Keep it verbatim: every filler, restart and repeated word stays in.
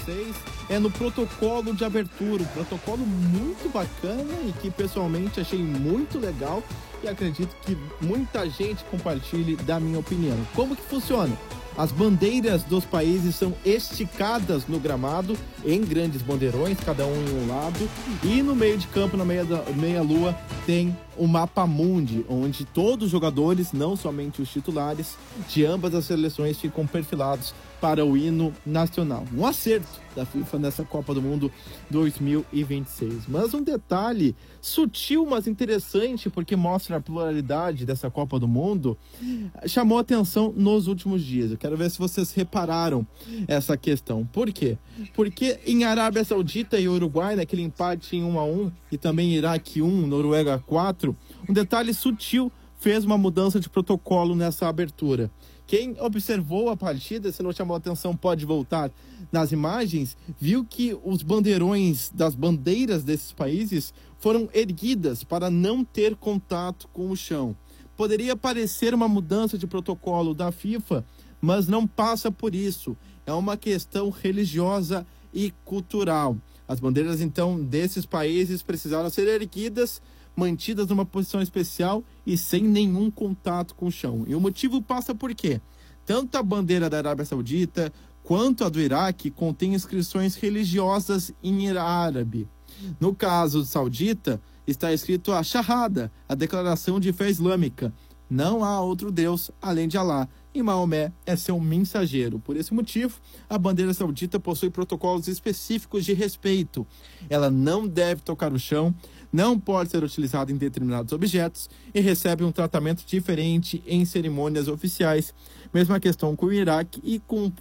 vocês é no protocolo de abertura, um protocolo muito bacana e que pessoalmente achei muito legal e acredito que muita gente compartilhe da minha opinião. Como que funciona? As bandeiras dos países são esticadas no gramado em grandes bandeirões, cada um em um lado, e no meio de campo, na meia, da, meia lua, tem o mapa mundi, onde todos os jogadores, não somente os titulares, de ambas as seleções ficam perfilados para o hino nacional. Um acerto da FIFA nessa Copa do Mundo dois mil e vinte e seis. Mas um detalhe sutil, mas interessante, porque mostra a pluralidade dessa Copa do Mundo, chamou atenção nos últimos dias. Eu quero ver se vocês repararam essa questão. Por quê? Porque em Arábia Saudita e Uruguai, naquele empate em um a um, e também Iraque um, Noruega quatro, um detalhe sutil fez uma mudança de protocolo nessa abertura. Quem observou a partida, se não chamou a atenção, pode voltar nas imagens, viu que os bandeirões das bandeiras desses países foram erguidas para não ter contato com o chão. Poderia parecer uma mudança de protocolo da FIFA, mas não passa por isso. É uma questão religiosa e cultural. As bandeiras, então, desses países precisaram ser erguidas, mantidas numa posição especial e sem nenhum contato com o chão. E o motivo passa por quê? Tanto a bandeira da Arábia Saudita quanto a do Iraque contém inscrições religiosas em árabe. No caso saudita, está escrito a Shahada, a declaração de fé islâmica. Não há outro Deus além de Alá, e Maomé é seu mensageiro. Por esse motivo, a bandeira saudita possui protocolos específicos de respeito. Ela não deve tocar o chão, não pode ser utilizada em determinados objetos e recebe um tratamento diferente em cerimônias oficiais. Mesma questão com o Iraque e com